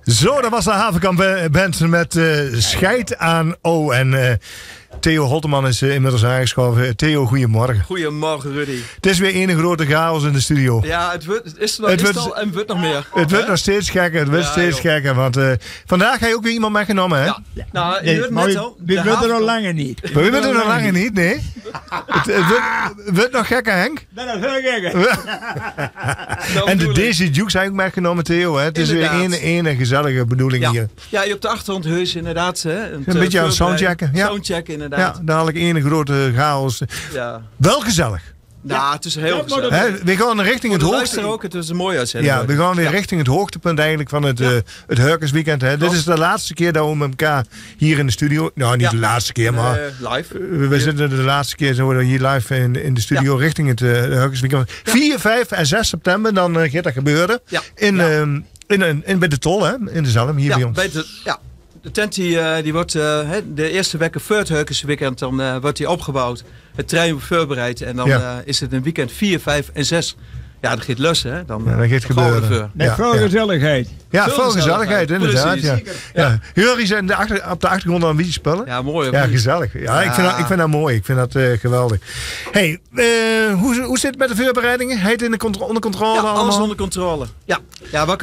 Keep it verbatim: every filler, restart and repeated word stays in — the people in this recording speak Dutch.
Zo, dat was de Havenkamp-band met uh, Scheid aan O. En uh, Theo Holteman is uh, inmiddels aangeschoven. Theo, goedemorgen. Goedemorgen, Rudy. Het is weer een grote chaos in de studio. Ja, het, wordt, het is er nog, het is wordt, al en het wordt nog meer. Het wordt nog steeds gekker, het wordt ja, steeds joh. gekker. Want uh, vandaag ga je ook weer iemand meegenomen, hè? Ja. Nou, je hoort net al. We willen er nog langer niet. We willen er nog langer niet, nee. Het, het, wordt, het wordt nog gekker, Henk. Dat is heel gekker. En de Daisy Dukes zijn ook meegenomen, Theo. Hè? Het is inderdaad. weer een, een gezellige bedoeling ja. hier. Ja, je op de achtergrond heus inderdaad. Hè, een een beetje aan het soundchecken. Ja. Soundchecken, inderdaad. Ja, dadelijk een grote chaos. Ja. Wel gezellig. Nou, ja, het is heel gezellig. He, we gaan richting het hoogtepunt. ook, het is een mooie uitzending. Ja, we gaan weer ja. richting het hoogtepunt eigenlijk van het, ja. uh, het Hurkersweekend. Hè. Dit is de laatste keer dat we met elkaar hier in de studio... Nou, niet ja. de laatste keer, maar... Uh, live. Uh, we zitten de laatste keer zo hier live in, in de studio ja. richting het uh, Hurkersweekend. Ja. vier, vijf en zes september, dan uh, gaat dat gebeuren. Ja. In, ja. Uh, in, in, in, bij de Tol, hè, in de Zalm, hier ja, bij ons. Bij de, ja. De tent die, uh, die wordt uh, de eerste weken voor het Hurkersweekend, dan uh, wordt die opgebouwd. Het trein wordt voorbereid en dan ja. uh, is het een weekend vier, vijf en zes. Ja, dat gaat lussen, hè? Dan, ja, dat gaat gebeuren. Met ja, veel ja. gezelligheid. Ja, veel, veel gezelligheid, inderdaad. Ja. Ja. Jullie zijn de achter, op de achtergrond aan wie spullen? Ja, mooi. Ja, gezellig. Ja, ja. Ik, vind dat, ik vind dat mooi. Ik vind dat uh, geweldig. Hey, uh, hoe, hoe zit het met de voorbereidingen? Heet het in de contro- onder controle ja, allemaal? Alles onder controle. Ja, ja wat